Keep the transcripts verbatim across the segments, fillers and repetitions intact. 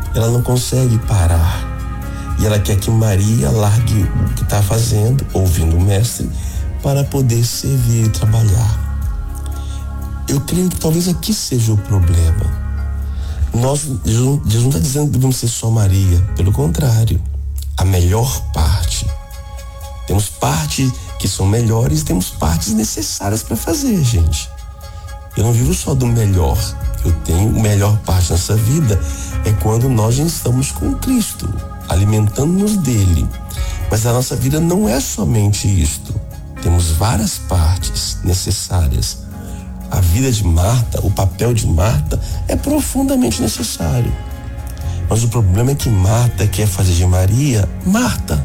ela não consegue parar. E ela quer que Maria largue o que está fazendo, ouvindo o mestre, para poder servir e trabalhar. Eu creio que talvez aqui seja o problema. Nós, Deus não está dizendo que devemos ser só Maria, pelo contrário, a melhor parte. Temos partes que são melhores, temos partes necessárias para fazer, gente. Eu não vivo só do melhor. Eu tenho a melhor parte nessa vida é quando nós já estamos com Cristo, alimentando-nos dele. Mas a nossa vida não é somente isto. Temos várias partes necessárias. A vida de Marta, o papel de Marta é profundamente necessário. Mas o problema é que Marta quer fazer de Maria Marta.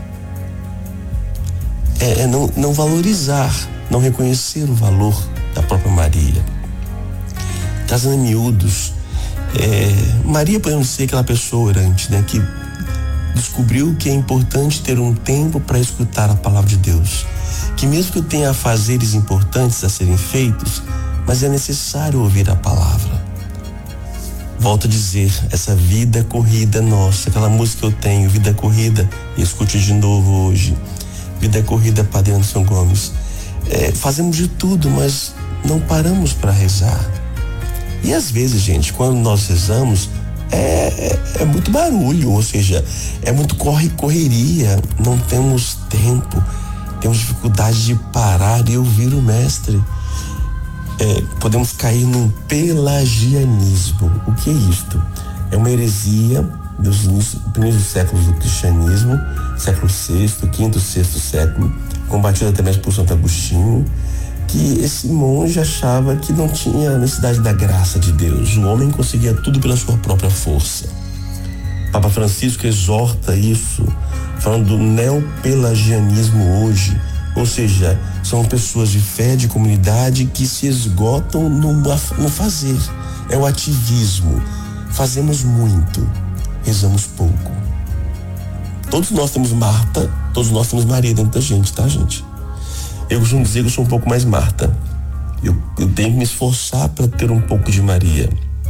É, é não, não valorizar, não reconhecer o valor da própria Maria. Trazendo em miúdos, é, Maria podemos ser aquela pessoa orante, né, que descobriu que é importante ter um tempo para escutar a palavra de Deus. Que mesmo que eu tenha afazeres importantes a serem feitos, mas é necessário ouvir a palavra. Volto a dizer, essa vida corrida nossa, aquela música que eu tenho, Vida Corrida, e escute de novo hoje, Vida Corrida, Padre Anderson Gomes. É, fazemos de tudo, mas não paramos para rezar. E às vezes, gente, quando nós rezamos, é, é, é muito barulho, ou seja, é muito corre, correria, não temos tempo, temos dificuldade de parar e ouvir o mestre. É, podemos cair num pelagianismo. O que é isto? É uma heresia dos primeiros séculos do cristianismo, século sexto, quinto, sexto século, combatida até mesmo por Santo Agostinho, que esse monge achava que não tinha necessidade da graça de Deus. O homem conseguia tudo pela sua própria força. Papa Francisco exorta isso, falando do neopelagianismo hoje. Ou seja, são pessoas de fé, de comunidade, que se esgotam no, no fazer. É o ativismo. Fazemos muito, rezamos pouco. Todos nós temos Marta, todos nós temos Maria dentro da gente, tá, gente? Eu costumo dizer que eu sou um pouco mais Marta. Eu, eu tenho que me esforçar para ter um pouco de Maria.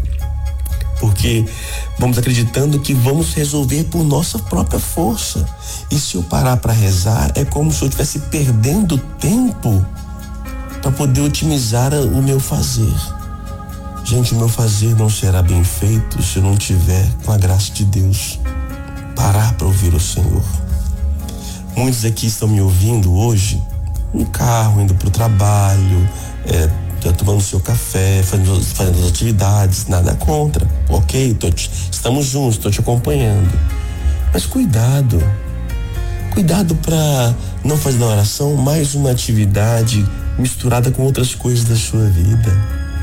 Porque vamos acreditando que vamos resolver por nossa própria força. E se eu parar para rezar, é como se eu estivesse perdendo tempo para poder otimizar o meu fazer. Gente, o meu fazer não será bem feito se eu não tiver, com a graça de Deus, parar para ouvir o Senhor. Muitos aqui estão me ouvindo hoje no carro, indo para o trabalho, é, tomando seu café, fazendo, fazendo as atividades, nada contra, ok? Tô te, estamos juntos, estou te acompanhando. Mas cuidado, cuidado para não fazer da oração mais uma atividade misturada com outras coisas da sua vida.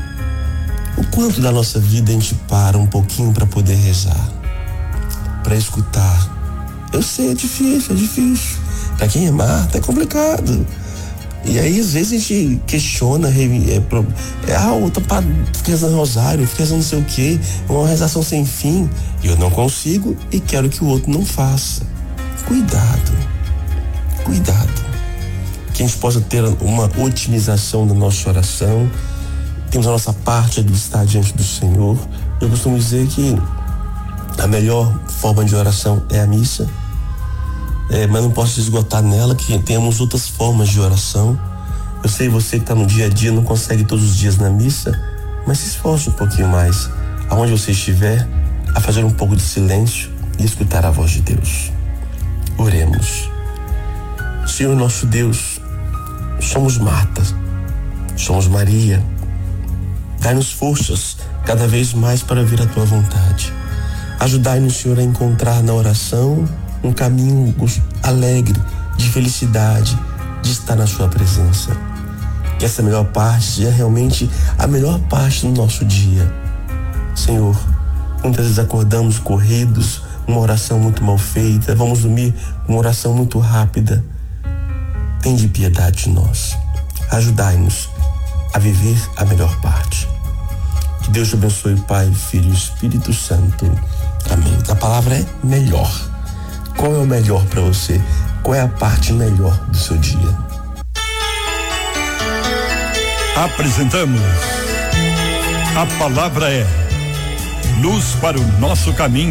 O quanto da nossa vida a gente para um pouquinho para poder rezar, para escutar. Eu sei, é difícil, é difícil. Para quem é Marta, é complicado. E aí, às vezes, a gente questiona, é, é, ah, outra fica rezando rosário, fica rezando não sei o quê, uma rezação sem fim. E eu não consigo e quero que o outro não faça. Cuidado, cuidado. Que a gente possa ter uma otimização da nossa oração. Temos a nossa parte de estar diante do Senhor. Eu costumo dizer que a melhor forma de oração é a missa. É, mas não posso esgotar nela, que temos outras formas de oração. Eu sei, você que está no dia a dia não consegue todos os dias na missa, mas se esforce um pouquinho mais, aonde você estiver, a fazer um pouco de silêncio e escutar a voz de Deus. Oremos. Senhor nosso Deus, somos Marta, somos Maria. Dai-nos forças cada vez mais para ver a tua vontade. Ajudai-nos, Senhor, a encontrar na oração um caminho alegre, de felicidade, de estar na sua presença. Que essa melhor parte seja realmente a melhor parte do nosso dia. Senhor, muitas vezes acordamos corridos, uma oração muito mal feita, vamos dormir uma oração muito rápida. Tende piedade de nós. Ajudai-nos a viver a melhor parte. Que Deus te abençoe, Pai, Filho e Espírito Santo. Amém. A palavra é melhor. Qual é o melhor para você? Qual é a parte melhor do seu dia? Apresentamos A Palavra é Luz para o Nosso Caminho.